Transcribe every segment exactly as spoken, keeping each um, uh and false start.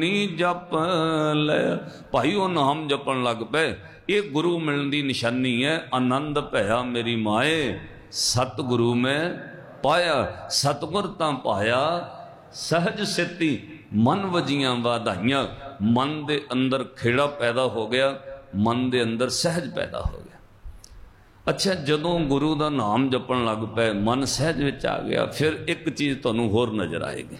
जप लै भाई वो नाम जपन लग पे। ये गुरु मिलने की निशानी है। आनंद भया मेरी माए सतगुरु में पाया। सतगुर तां पाया सहज सिद्धि मन वजियां वाधाइयां। मन दे अंदर खेड़ा पैदा हो गया, मन दे अंदर सहज पैदा हो गया। अच्छा, जदों गुरु का नाम जपन लग पे मन सहज विच आ गया, फिर एक चीज़ तुहानूं होर नज़र आएगी।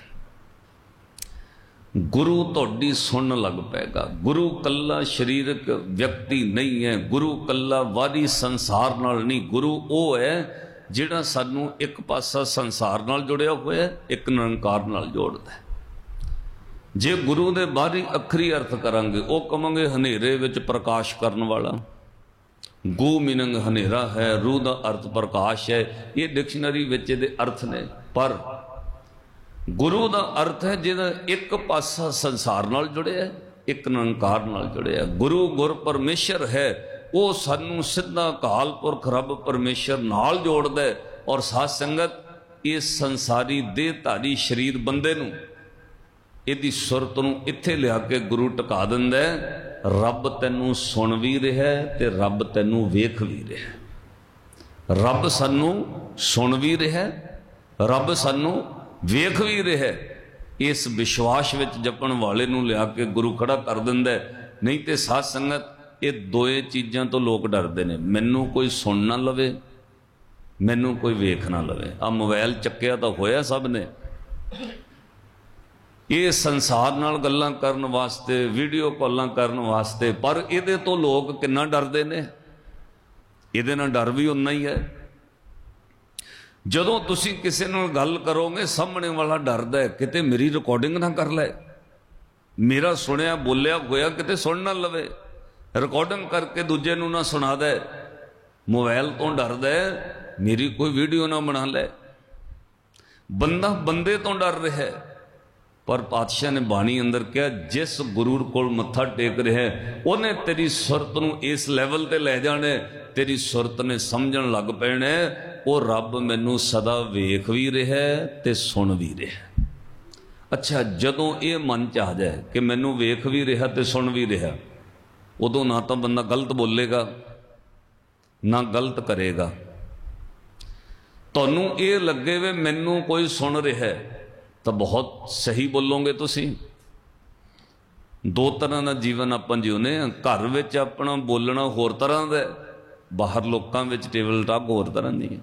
गुरु तुहाडी सुन लग पेगा। गुरु कल्ला शरीरक व्यक्ति नहीं है, गुरु कल्ला वारी संसार नाल नहीं। गुरु वो है जिहड़ा सानू एक पासा संसार नाल जुड़िया होया, एक निरंकार नाल जोड़दा है। जे गुरु दे बाहरी अखरी अर्थ करांगे, वो कहांगे हनेरे विच प्रकाश करन वाला। गो मीनिंग हनेरा है, रूह दा अर्थ प्रकाश है। ये डिक्शनरी विच दे अर्थ ने। पर गुरु का अर्थ है जिहदा एक पासा संसार नाल जुड़िया, एक निरंकार नाल जुड़िया। गुरु गुर परमेश्वर है, वो सानू सीधा अकाल पुरख रब परमेश्वर नाल जोड़दा है। और साध संगत इस संसारी देहधारी शरीर बंदे नू इहदी सुरत नू इत्थे लिया के गुरु टका दिंदा है। रब तैनू सुन भी रहा ते रब तैनू वेख भी रहा। रब सानू सुन भी रहा, रब सानू वेख भी रहा। इस विश्वास विच जपण वाले नूं लिया के गुरु खड़ा कर दिंदा है। नहीं तो साध संगत ये दोए चीज़ां तो लोग डरदे ने। मैनू कोई सुन ना लवे, मैनू कोई वेख ना लवे। आ मोबाइल चक्किया तो होया सब ने। ये संसार नाल गल्लां करन वास्ते, वीडियो कॉलां करन वास्ते। पर इहदे तो लोग किन्ना डरदे ने। इहदे नाल डर भी उन्ना ही है। जदों तुसी किसी नाल गल करोगे, सामने वाला डरदा है किते मेरी रिकॉर्डिंग ना कर ले, मेरा सुनिया बोलिया होया किते सुन ना लवे, रिकॉर्डिंग करके दूजे नूं ना सुना दे। मोबाइल तो डरदा है मेरी कोई वीडियो ना बना ले। बंदा बंदे तो डर रहा है। पर पातशाह ने बाणी अंदर कहा, जिस गुरु कोल मत्था टेक रहा है उन्हें तेरी सुरत नूं इस लैवल ते लै जाने, तेरी सुरत ने समझण लग पैणे वो रब मैनू सदा वेख भी रहा ते सुन भी रहा। अच्छा, जदों ये मन च आ जाए कि मैनू वेख भी रहा ते सुन भी रहा, उदों ना तो बंदा गलत बोलेगा ना गलत करेगा। तुहानू ये लगे वे मैनू कोई सुन रहा है तो बहुत सही बोलोगे तुसी। दो तरह का जीवन आप जिउने। घर विच अपना बोलना होर तरह का, बाहर लोगों में टेबल टॉक होर तरह की है।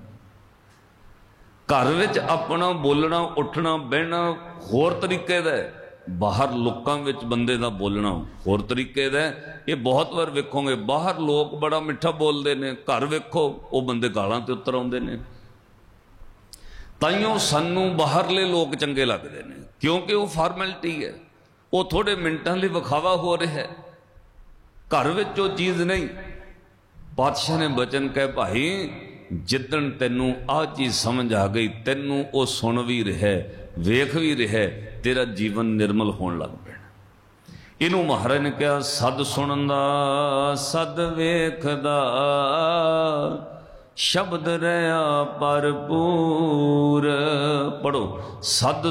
घर विच अपना बोलना उठना बहना होर तरीके का, बाहर लोगों में बंदे का बोलना होर तरीके का। ये बहुत बार वेखोगे बाहर लोग बड़ा मिठा बोलते हैं, घर वेखो वो बंदे गालां ते उतर आउंदे ने। ताइयों सानू बाहरले लोग चंगे लगते हैं, क्योंकि वो फॉर्मैलिटी है, वो थोड़े मिनटां लई विखावा हो रहा है। घर विच वो चीज़ नहीं। पातशाह ने बचन कहे, भाई जिदन तेनू आ चीज़ समझ आ गई, तेनू वो सुन भी रहा वेख भी रहा, तेरा जीवन निर्मल होने लग पैना। इनू महाराज ने कहा, सद सुनदा सद वेखदा शब्द रहा भरपूर। पढ़ो, सद